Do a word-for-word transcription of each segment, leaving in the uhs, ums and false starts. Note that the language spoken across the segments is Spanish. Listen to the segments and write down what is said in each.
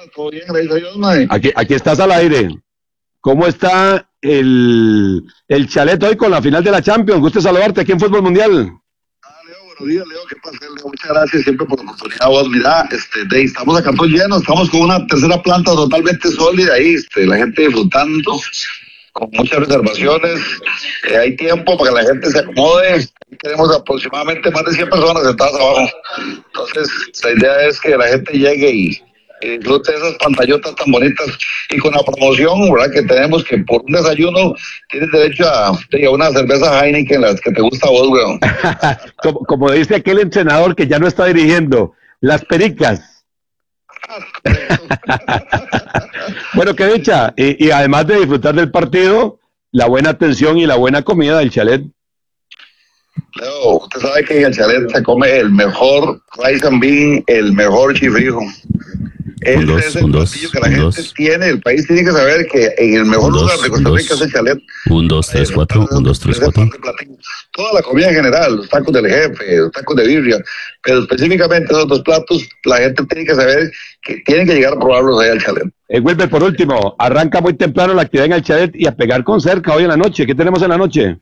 todo bien, gracias a Dios, mae. Aquí, aquí estás al aire. ¿Cómo está el, el chalet hoy con la final de la Champions? Gusto saludarte aquí en Fútbol Mundial. Ah, Leo, buenos días, Leo, ¿qué pasa, Leo? Muchas gracias siempre por la oportunidad, vos, mira, este, de, estamos acá todos llenos, estamos con una tercera planta totalmente sólida ahí, este, la gente disfrutando, con muchas reservaciones, eh, hay tiempo para que la gente se acomode, tenemos aproximadamente más de cien personas sentadas abajo, entonces la idea es que la gente llegue y y disfrute esas pantallotas tan bonitas y con la promoción, ¿verdad? Que tenemos que por un desayuno tienes derecho a, a una cerveza Heineken, las que te gusta a vos, weón. como, como dice aquel entrenador que ya no está dirigiendo, las pericas. Bueno, qué dicha. Y, y además de disfrutar del partido, la buena atención y la buena comida del chalet. Leo, usted sabe que en el chalet se come el mejor rice and bean, el mejor chifrijo. Ese un dos, es el un dos, platillo que la un gente dos. tiene, el país tiene que saber que en el mejor Un lugar dos, de Costa Rica es el chalet. Un, dos, tres, cuatro, un, dos, tres, cuatro. Toda la comida en general, los tacos del jefe, los tacos de birria, pero específicamente esos dos platos, la gente tiene que saber que tienen que llegar a probarlos ahí al chalet. Eh, Wilber, por último, arranca muy temprano la actividad en el chalet y a pegar con cerca hoy en la noche. ¿Qué tenemos en la noche?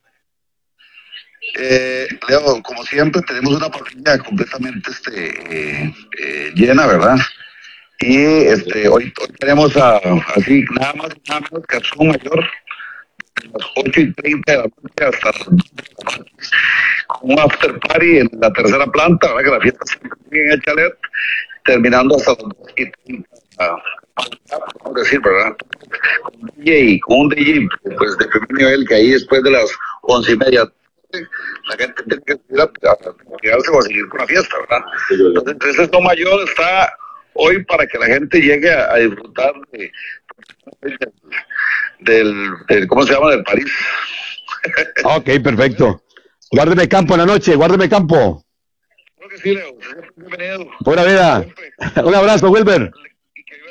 Eh, Leo, como siempre, tenemos una parrilla completamente este, eh, eh, llena, ¿verdad? Y este hoy, hoy tenemos a, así nada más nada menos que a su mayor a las ocho y treinta de la noche hasta las con un after party en la tercera planta, ¿verdad? Que la fiesta se en el chalet, terminando hasta las dos y treinta, vamos a decir, ¿verdad? Con un D J, con un D J pues de primer nivel, que ahí después de las once y media la gente tiene que ir a, a quedarse o a seguir con la fiesta, ¿verdad? Entonces ese no mayor está hoy para que la gente llegue a, a disfrutar de, del, del, ¿cómo se llama? Del París. Ok, perfecto. Guárdeme campo en la noche, guárdeme campo. Creo que sí, Leo. Bienvenido. Buena vida. Un abrazo, Wilber. Y que viva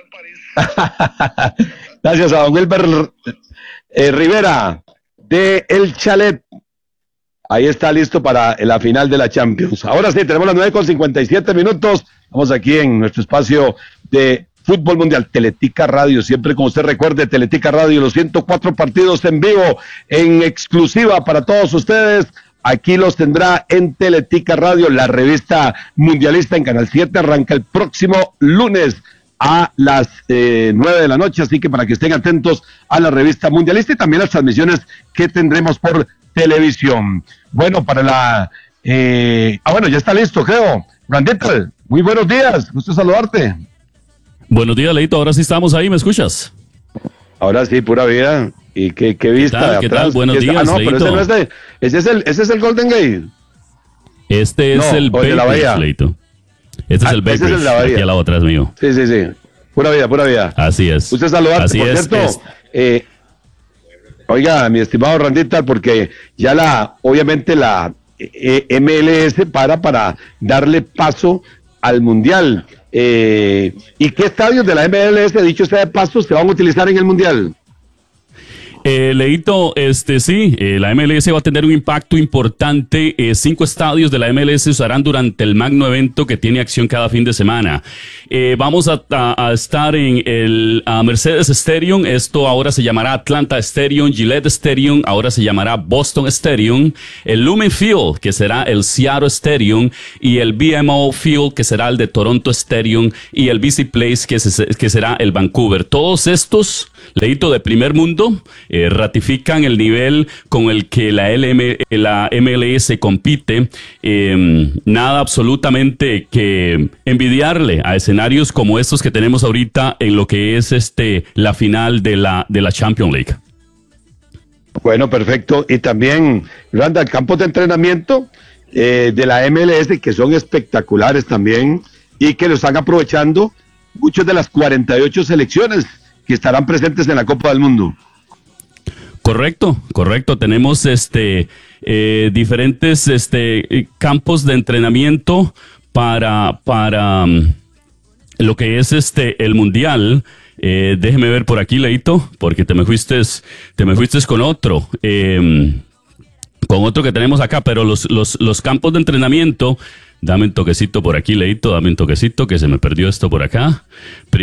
el París. Gracias a don Wilber eh, Rivera de El Chalet. Ahí está listo para la final de la Champions. Ahora sí, tenemos las nueve con cincuenta y siete minutos. Estamos aquí en nuestro espacio de Fútbol Mundial, Teletica Radio. Siempre, como usted recuerde, Teletica Radio, los ciento cuatro partidos en vivo, en exclusiva para todos ustedes. Aquí los tendrá en Teletica Radio, la revista mundialista en Canal siete. Arranca el próximo lunes a las eh, nueve de la noche. Así que para que estén atentos a la revista mundialista y también las transmisiones que tendremos por televisión. Bueno, para la... Eh, ah, bueno, ya está listo, creo. Randita, muy buenos días. Gusto saludarte. Buenos días, Leito. Ahora sí estamos ahí, ¿me escuchas? Ahora sí, pura vida. ¿Y qué, qué vista? ¿Qué tal? ¿Qué tal? Buenos días, ah, no, Leito. pero ese no es de, ese es el, ese es el Golden Gate. Este es no, el Bakery, Leito. Este ah, es el Bakery. Ese es el de la Bahía. Aquí a la otra es mío. Sí, sí, sí. Pura vida, pura vida. Así es. Usted saludarte, Así por es, cierto. es... Eh, oiga, mi estimado Randita, porque ya la, obviamente la eh, M L S para para darle paso al Mundial. Eh, ¿Y qué estadios de la M L S, dicho sea de paso, se van a utilizar en el Mundial? Eh, Leito, este sí, eh, la M L S va a tener un impacto importante. Eh, cinco estadios de la M L S se usarán durante el magno evento que tiene acción cada fin de semana. Eh, vamos a, a, a estar en el a Mercedes Stadium. Esto ahora se llamará Atlanta Stadium, Gillette Stadium, ahora se llamará Boston Stadium, el Lumen Field, que será el Seattle Stadium, y el B M O Field, que será el de Toronto Stadium, y el B C Place, que, se, que será el Vancouver. Todos estos, Leito, de primer mundo, Eh, ratifican el nivel con el que la, L M, la M L S compite. Eh, nada absolutamente que envidiarle a escenarios como estos que tenemos ahorita en lo que es este la final de la, de la Champions League. Bueno, perfecto. Y también, Randa, campos de entrenamiento eh, de la M L S que son espectaculares también y que lo están aprovechando muchas de las cuarenta y ocho selecciones que estarán presentes en la Copa del Mundo. Correcto, correcto. Tenemos este eh, diferentes este campos de entrenamiento para para um, lo que es este el mundial. Eh, déjeme ver por aquí, Leito, porque te me fuiste te me fuiste con otro eh, con otro que tenemos acá, pero los los los campos de entrenamiento. Dame un toquecito por aquí, Leito. Dame un toquecito que se me perdió esto por acá.